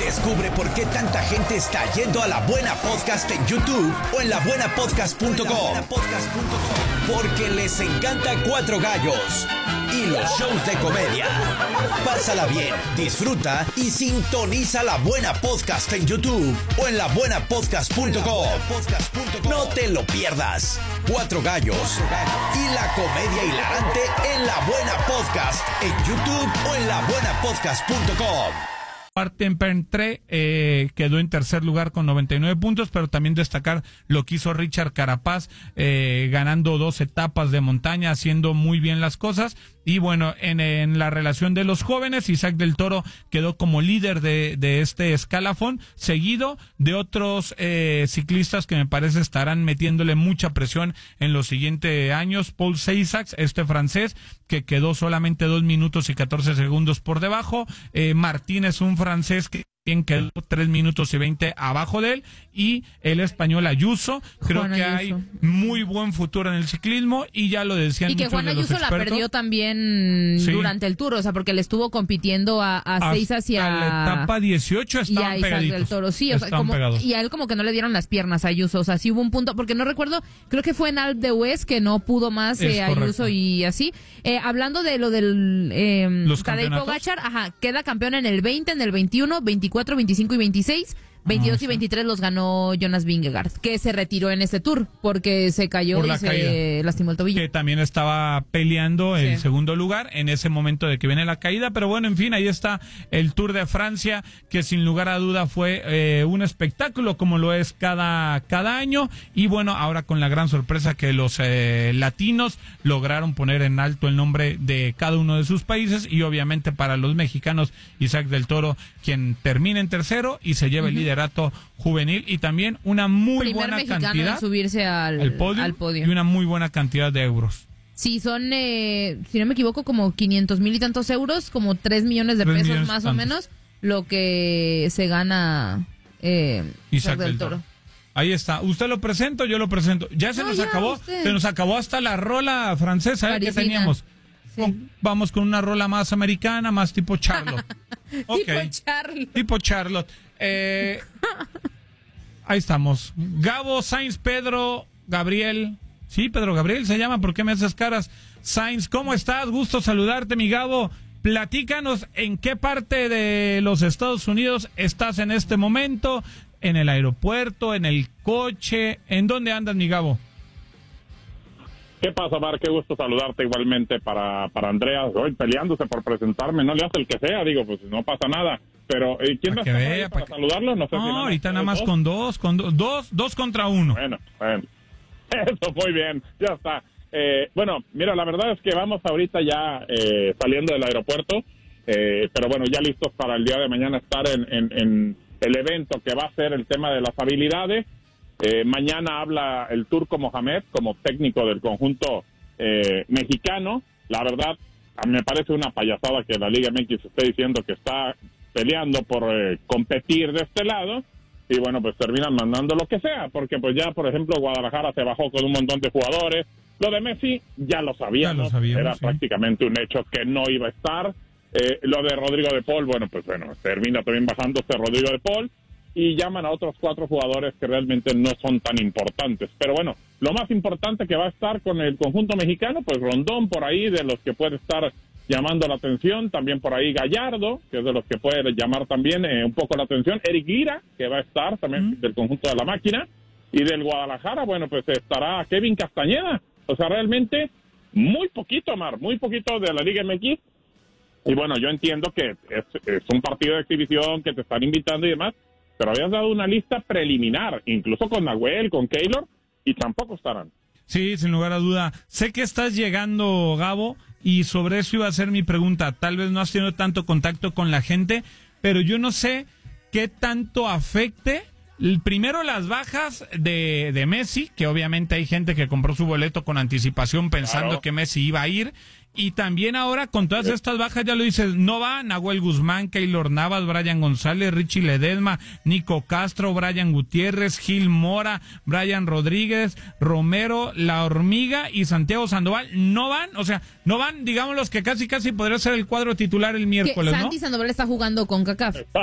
Descubre por qué tanta gente está yendo a La Buena Podcast en YouTube o en labuenapodcast.com. Porque les encanta Cuatro Gallos y los shows de comedia. Pásala bien, disfruta y sintoniza La Buena Podcast en YouTube o en labuenapodcast.com. No te lo pierdas. Cuatro Gallos y la comedia hilarante en La Buena Podcast en YouTube o en labuenapodcast.com. Martin Pentre quedó en tercer lugar con 99 puntos, pero también destacar lo que hizo Richard Carapaz, ganando 2 etapas de montaña, haciendo muy bien las cosas. Y bueno, en la relación de los jóvenes, Isaac del Toro quedó como líder de este escalafón, seguido de otros ciclistas que me parece estarán metiéndole mucha presión en los siguientes años. Paul Seisax, este francés, que quedó solamente 2 minutos y 14 segundos por debajo. Martínez, un francés que quedó 3 minutos y 20 abajo de él, y el español Ayuso. Creo Juan que Ayuso. hay muy buen futuro en el ciclismo, y ya lo decían Y que muchos Juan de los Ayuso la expertos. perdió también Sí. durante el Tour, o sea, porque le estuvo compitiendo a Seisas y Hasta la etapa 18 y a estaban Isaac pegaditos. del Toro, sí, o sea, Estaban pegados. y a él como que no le dieron las piernas a Ayuso, o sea, sí hubo un punto, porque no recuerdo, creo que fue en Alpe d'Huez que no pudo más Es Ayuso correcto. y así. Hablando de lo del Los Tadej campeonatos. Pogačar, queda campeón en el 20, en el 21, 24, 25 y 26. 22 y 23 los ganó Jonas Vingegaard, que se retiró en ese Tour porque se cayó Por y la se caída. lastimó el tobillo. Que también estaba peleando el Sí. segundo lugar en ese momento de que viene la caída, pero bueno, en fin, ahí está el Tour de Francia, que sin lugar a duda fue un espectáculo como lo es cada año, y bueno, ahora con la gran sorpresa que los latinos lograron poner en alto el nombre de cada uno de sus países, y obviamente para los mexicanos, Isaac del Toro, quien termina en tercero y se lleva el liderato juvenil, y también una muy Primer buena mexicano cantidad en subirse al podio. y una muy buena cantidad de euros. Sí, son, si no me equivoco, como 500,000 y tantos euros, como 3 millones de 3 pesos millones más tantos. o menos, lo que se gana Isaac del Toro. Ahí está. Usted lo presento, yo lo presento. Ya se No, nos ya, acabó. usted. Se nos acabó hasta la rola francesa que Parisina. teníamos. Sí. Vamos con una rola más americana, más tipo Charlotte. Ok. Tipo Charlie. Tipo Charlotte. Ahí estamos. Gabo, Sainz, Pedro, Gabriel. Sí, Pedro Gabriel se llama. ¿Por qué me haces caras? Sainz, ¿cómo estás? Gusto saludarte, mi Gabo. Platícanos en qué parte de los Estados Unidos estás en este momento. ¿En el aeropuerto? ¿En el coche? ¿En dónde andas, mi Gabo? ¿Qué pasa, Mar? Qué gusto saludarte igualmente para Andrea. Hoy peleándose por presentarme, no le hace el que sea, digo, pues no pasa nada. Pero, ¿quién va a estar ahí para saludarlo? No sé si No, nada más ahorita nada más dos. con dos contra uno. Bueno. Eso, muy bien, ya está. Bueno, mira, la verdad es que vamos ahorita ya saliendo del aeropuerto, pero bueno, ya listos para el día de mañana estar en el evento que va a ser el tema de las habilidades. Mañana habla el Turco Mohamed como técnico del conjunto mexicano. La verdad, a mí me parece una payasada que la Liga MX esté diciendo que está peleando por competir de este lado, y bueno, pues terminan mandando lo que sea, porque pues ya, por ejemplo, Guadalajara se bajó con un montón de jugadores. Lo de Messi ya lo sabíamos, era sí. prácticamente un hecho que no iba a estar. Lo de Rodrigo de Paul, bueno, termina también bajándose Rodrigo de Paul, y llaman a otros 4 jugadores que realmente no son tan importantes. Pero bueno, lo más importante que va a estar con el conjunto mexicano, pues Rondón por ahí, de los que puede estar llamando la atención, también por ahí Gallardo, que es de los que puede llamar también un poco la atención, Eric Lira, que va a estar también del conjunto de la máquina, y del Guadalajara, bueno, pues estará Kevin Castañeda. O sea, realmente muy poquito, Mar, muy poquito de la Liga MX. Y bueno, yo entiendo que es un partido de exhibición, que te están invitando y demás, pero habías dado una lista preliminar, incluso con Nahuel, con Keylor, y tampoco estarán. Sí, sin lugar a duda. Sé que estás llegando, Gabo, y sobre eso iba a ser mi pregunta. Tal vez no has tenido tanto contacto con la gente, pero yo no sé qué tanto afecte primero las bajas de Messi, que obviamente hay gente que compró su boleto con anticipación pensando Claro. que Messi iba a ir, y también ahora con todas estas bajas, ya lo dices, no va Nahuel Guzmán, Keylor Navas, Brian González, Richie Ledesma, Nico Castro, Brian Gutiérrez, Gil Mora, Brian Rodríguez, Romero, La Hormiga y Santiago Sandoval. No van, o sea, no van, digamos, los que casi podría ser el cuadro titular el Que miércoles, ¿no? Santi Sandoval está jugando con CACAF.